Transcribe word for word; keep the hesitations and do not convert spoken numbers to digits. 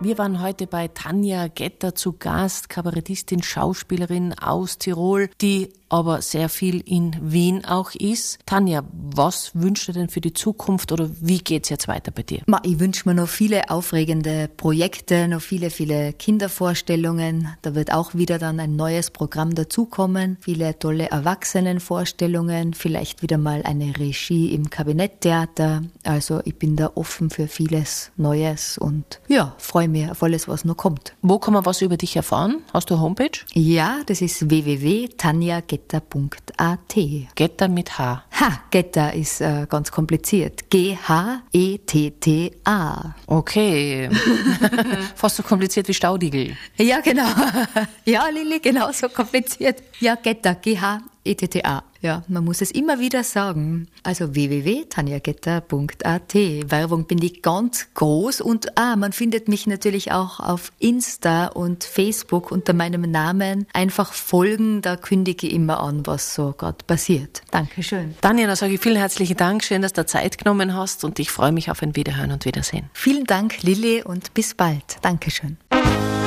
Wir waren heute bei Tanja Getter zu Gast, Kabarettistin, Schauspielerin aus Tirol, die aber sehr viel in Wien auch ist. Tanja, was wünschst du denn für die Zukunft oder wie geht's jetzt weiter bei dir? Ma, ich wünsche mir noch viele aufregende Projekte, noch viele, viele Kindervorstellungen. Da wird auch wieder dann ein neues Programm dazukommen. Viele tolle Erwachsenenvorstellungen, vielleicht wieder mal eine Regie im Kabinetttheater. Also ich bin da offen für vieles Neues und ja, freue mich auf alles, was noch kommt. Wo kann man was über dich erfahren? Hast du eine Homepage? Ja, das ist w w w punkt tanja getter punkt a t. Getter mit H. Ha, Getter ist äh, ganz kompliziert. G H E T T A. Okay. Fast so kompliziert wie Staudigl. Ja, genau. Ja, Lilli, genau so kompliziert. Ja, Getter, G H E T T A. Ja, man muss es immer wieder sagen. Also w w w punkt tanja getter punkt a t. Werbung bin ich ganz groß und ah, man findet mich natürlich auch auf Insta und Facebook unter meinem Namen. Einfach folgen, da kündige ich immer an, was so gerade passiert. Dankeschön. Tanja, da sage ich vielen herzlichen Dank. Schön, dass du Zeit genommen hast und ich freue mich auf ein Wiederhören und Wiedersehen. Vielen Dank, Lilli, und bis bald. Dankeschön.